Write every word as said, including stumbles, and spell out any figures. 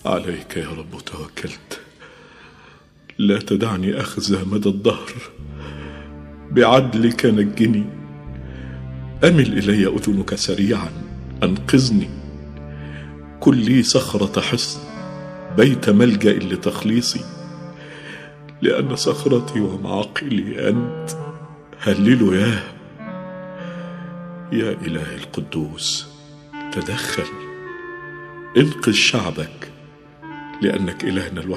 عليك يا رب توكلت، لا تدعني أخزى مدى الدهر، بعدلك نجني. أمل إلي أذنك سريعا أنقذني، كن لي صخرة حصن، بيت ملجأ لتخليصي، لأن صخرتي ومعقلي أنت. هللوا ياه. يا إله القدوس تدخل، انقذ شعبك، لأنك إلهنا الوحيد.